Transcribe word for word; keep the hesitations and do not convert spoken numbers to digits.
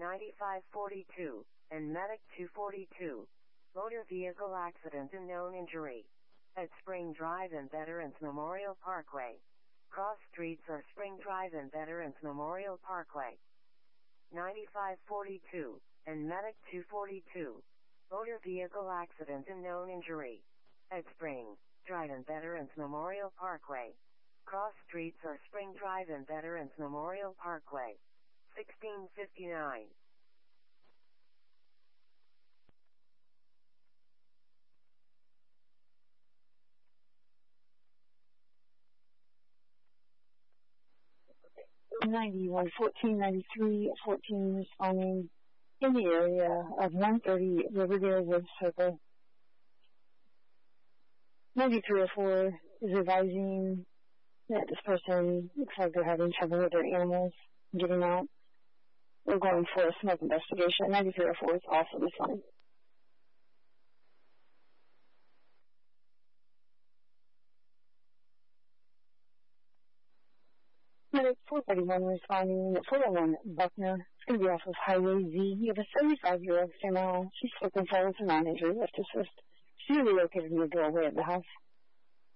ninety-five forty-two, and Medic two forty-two. Motor vehicle accident and known injury. At Spring Drive and Veterans Memorial Parkway. Cross streets are Spring Drive and Veterans Memorial Parkway. ninety-five forty-two, and Medic two forty-two. Motor vehicle accident and known injury. At Spring Drive and Veterans Memorial Parkway. Cross streets are Spring Drive and Veterans Memorial Parkway. sixteen fifty-nine. ninety-one fourteen ninety-three fourteen responding in the area of one thirty Riverdale Wood Circle. ninety-three oh four is advising that this person looks like they're having trouble with their animals getting out. We're going for a smoke investigation. ninety-three oh four is also responding. Medic four thirty-one responding at four oh one Buckner. It's going to be off of Highway Z. You have a seventy-five-year-old female. She's looking forward to non-injury lift assist. She's relocated in the doorway of the house.